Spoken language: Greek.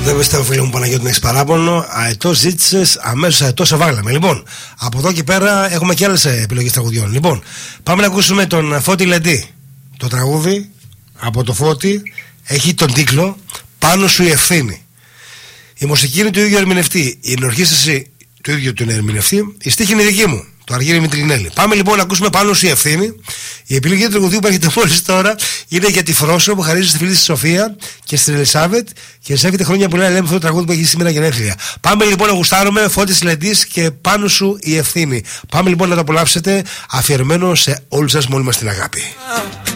Δεν πιστεύω, φίλε μου Παναγιώτη, να έχεις παράπονο. Αετό ζήτησες, αμέσως αετό σε βάλαμε. Λοιπόν, από εδώ και πέρα έχουμε και άλλες επιλογές τραγουδιών. Λοιπόν, πάμε να ακούσουμε τον Φώτη Λεντή. Το τραγούδι από το Φώτη έχει τον τίτλο «Πάνω σου η ευθύνη». Η μουσική είναι του ίδιου ερμηνευτή. Η ενορχήσταση του ίδιου του ερμηνευτή. Η στίχη είναι δική μου, το Αργύρι Μητρινέλη. Πάμε λοιπόν να ακούσουμε «Πάνω σου η ευθύνη». Η επιλογή του τραγουδίου που έρχεται μόλις τώρα είναι για τη Φρόσο που χαρίζει στη φίλη της Σοφία και στην Ελισάβετ και σε έχετε χρόνια πολλά, λέμε αυτό το τραγούδι που έχει σήμερα γενέθλια. Πάμε λοιπόν να γουστάρουμε Φώτης Λεντής και «Πάνω σου η ευθύνη». Πάμε λοιπόν να το απολαύσετε, αφιερωμένο σε όλους σας, μόνοι μας την αγάπη.